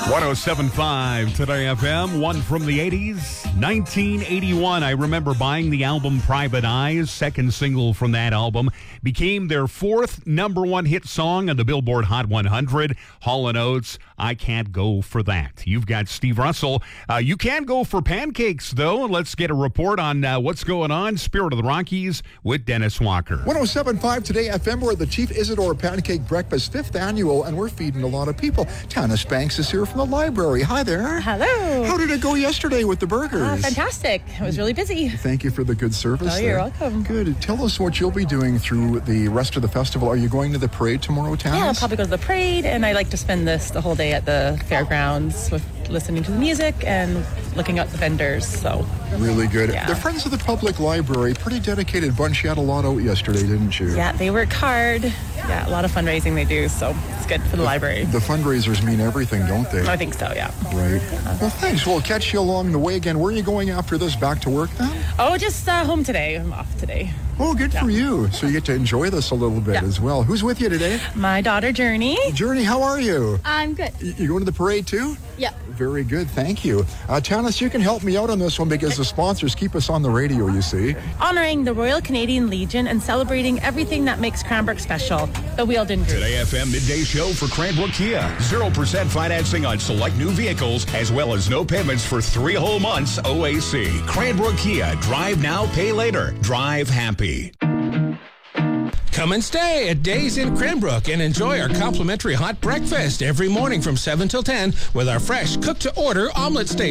107.5 Today FM, one from the 80s, 1981. I remember buying the album Private Eyes, second single from that album, became their fourth number one hit song on the Billboard Hot 100. Hall & Oates, I Can't Go For That. You've got Steve Russell. You can go for pancakes, though. Let's get a report on what's going on. Spirit of the Rockies with Dennis Walker. 107.5 Today FM. We're at the Chief Isidore Pancake Breakfast 5th Annual, and we're feeding a lot of people. Tanis Banks is here from the library. Hi there. Hello. How did it go yesterday with the burgers? Fantastic. It was really busy. Thank you for the good service. Oh, you're welcome. Good. Tell us what you'll be doing through the rest of the festival. Are you going to the parade tomorrow, Tanis? Yeah, I'll probably go to the parade, and I like to spend the whole day at the fairgrounds with listening to the music and looking at the vendors. So really good. Yeah. The Friends of the Public Library, pretty dedicated bunch. You had a lot out yesterday, didn't you? Yeah, they work hard. Yeah, a lot of fundraising they do, so it's good for the library. The fundraisers mean everything, don't they? I think so, yeah. Right. Well, thanks. We'll catch you along the way again. Where are you going after this? Back to work then? Oh, just home today. I'm off today. Oh, good for you. So you get to enjoy this a little bit as well. Who's with you today? My daughter, Journey. Journey, how are you? I'm good. You going to the parade too? Yeah. Very good, thank you. Tanis, you can help me out on this one because the sponsors keep us on the radio, you see. Honoring the Royal Canadian Legion and celebrating everything that makes Cranbrook special. The Wheeldon Group. Today FM midday show for Cranbrook Kia. 0% financing on select new vehicles, as well as no payments for 3 whole months OAC. Cranbrook Kia. Drive now, pay later. Drive happy. Come and stay at Days in Cranbrook and enjoy our complimentary hot breakfast every morning from 7 till 10 with our fresh cook-to-order omelet station.